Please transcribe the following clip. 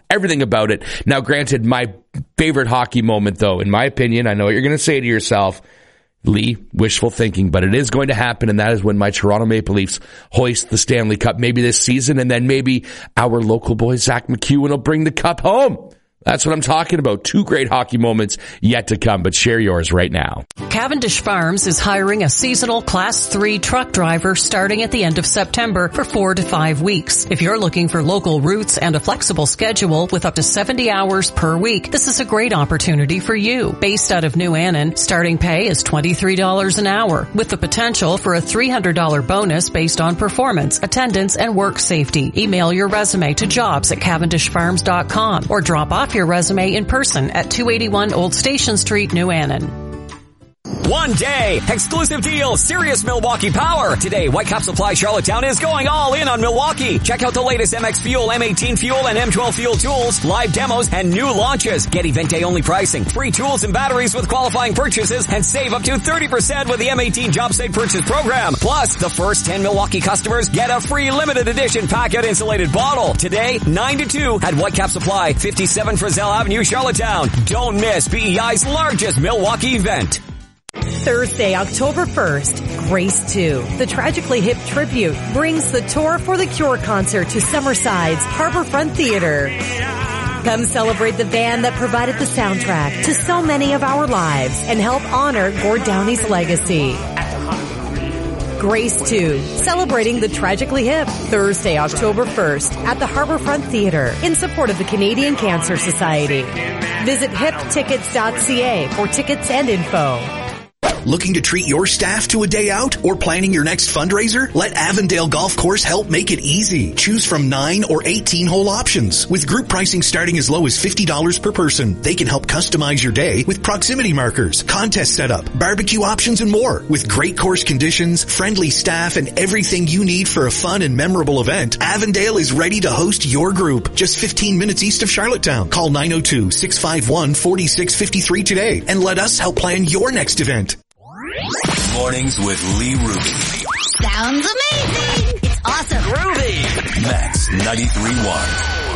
everything about it. Now, granted, my favorite hockey moment, though, in my opinion, I know what you're going to say to yourself, Lee, wishful thinking, but it is going to happen, and that is when my Toronto Maple Leafs hoist the Stanley Cup, maybe this season, and then maybe our local boy, Zach McEwen, will bring the cup home. That's what I'm talking about. 2 great hockey moments yet to come, but share yours right now. Cavendish Farms is hiring a seasonal Class 3 truck driver starting at the end of September for 4 to 5 weeks. If you're looking for local routes and a flexible schedule with up to 70 hours per week, this is a great opportunity for you. Based out of New Annan, starting pay is $23 an hour, with the potential for a $300 bonus based on performance, attendance, and work safety. Email your resume to jobs@cavendishfarms.com or drop off your resume in person at 281 Old Station Street, New Annan. One day, exclusive deal, Sirius Milwaukee Power. Today, Whitecap Supply Charlottetown is going all in on Milwaukee. Check out the latest MX Fuel, M18 Fuel, and M12 Fuel tools, live demos, and new launches. Get event day only pricing, free tools and batteries with qualifying purchases, and save up to 30% with the M18 Job Site Purchase Program. Plus, the first 10 Milwaukee customers get a free limited edition packet insulated bottle. Today, 9 to 2 at Whitecap Supply, 57 Frizzell Avenue, Charlottetown. Don't miss BEI's largest Milwaukee event. Thursday, October 1st, Grace 2. The Tragically Hip Tribute brings the Tour for the Cure concert to Summerside's Harborfront Theater. Come celebrate the band that provided the soundtrack to so many of our lives and help honor Gord Downey's legacy. Grace 2, celebrating the Tragically Hip, Thursday, October 1st at the Harborfront Theater in support of the Canadian Cancer Society. Visit hiptickets.ca for tickets and info. Looking to treat your staff to a day out or planning your next fundraiser? Let Avondale Golf Course help make it easy. Choose from 9 or 18 hole options. With group pricing starting as low as $50 per person, they can help customize your day with proximity markers, contest setup, barbecue options, and more. With great course conditions, friendly staff, and everything you need for a fun and memorable event, Avondale is ready to host your group. Just 15 minutes east of Charlottetown. Call 902-651-4653 today and let us help plan your next event. Mornings with Lee Ruby. Sounds amazing. It's awesome. Groovy. Max 93.1.